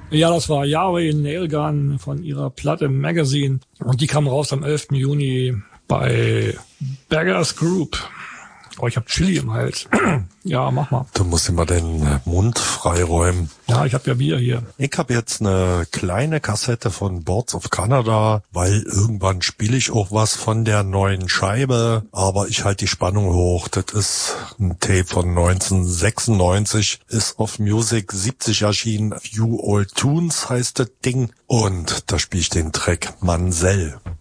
Ja, das war Yahweh Nailgun von ihrer Platte Magazine. Und die kam raus am 11. Juni bei Beggars Group. Oh, ich hab Chili im Hals. Ja, mach mal. Du musst immer den Mund freiräumen. Ja, ich hab ja Bier hier. Ich habe jetzt eine kleine Kassette von Boards of Canada, weil irgendwann spiele ich auch was von der neuen Scheibe, aber ich halte die Spannung hoch. Das ist ein Tape von 1996, ist auf Music 70 erschienen. Few Old Tunes heißt das Ding und da spiele ich den Track Mansell.